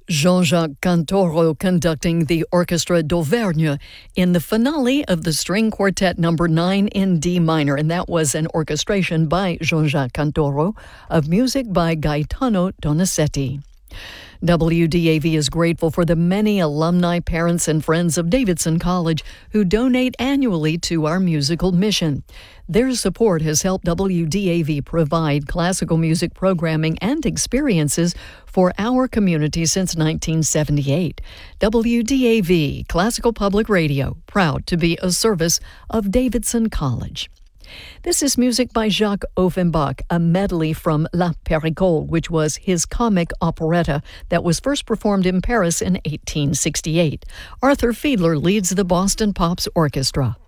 Jean-Jacques Cantoro conducting the Orchestra d'Auvergne in the finale of the String Quartet No. 9 in D minor, and that was an orchestration by Jean-Jacques Cantoro of music by Gaetano Donizetti. WDAV is grateful for the many alumni, parents, and friends of Davidson College who donate annually to our musical mission. Their support has helped WDAV provide classical music programming and experiences for our community since 1978. WDAV, Classical Public Radio, proud to be a service of Davidson College. This is music by Jacques Offenbach, a medley from La Péricole, which was his comic operetta that was first performed in Paris in 1868. Arthur Fiedler leads the Boston Pops Orchestra.